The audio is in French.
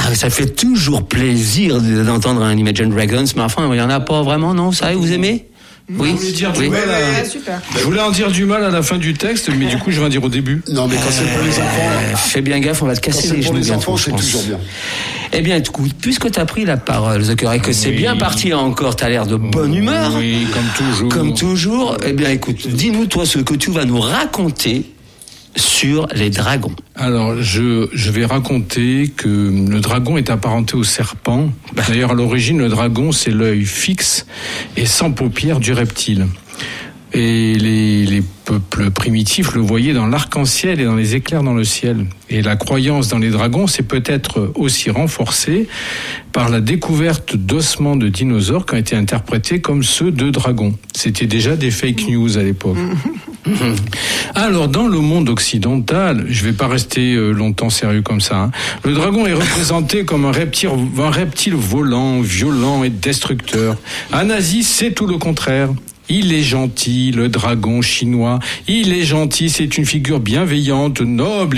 ça fait toujours plaisir d'entendre un Imagine Dragons, mais enfin, il n'y en a pas vraiment, non? Ça, vous aimez? Oui. Je voulais en dire du mal à la fin du texte, mais du coup, je vais en dire au début. Non, mais quand c'est pour les enfants. Fais bien gaffe, on va te casser les genoux. Pour les enfants, c'est toujours bien. Eh bien, écoute, puisque tu as pris la parole, Zucker, et que c'est bien parti encore, tu as l'air de bonne humeur. Oui, Comme toujours. Eh bien, écoute, dis-nous, toi, ce que tu vas nous raconter sur les dragons. Alors, je vais raconter que le dragon est apparenté au serpent. D'ailleurs, à l'origine, le dragon, c'est l'œil fixe et sans paupières du reptile. Et les peuples primitifs le voyaient dans l'arc-en-ciel et dans les éclairs dans le ciel. Et la croyance dans les dragons s'est peut-être aussi renforcée par la découverte d'ossements de dinosaures qui ont été interprétés comme ceux de dragons. C'était déjà des fake news à l'époque. Alors, dans le monde occidental, je vais pas rester longtemps sérieux comme ça, hein, le dragon est représenté comme un reptile volant, violent et destructeur. En Asie, c'est tout le contraire. Il est gentil, le dragon chinois. Il est gentil, c'est une figure bienveillante, noble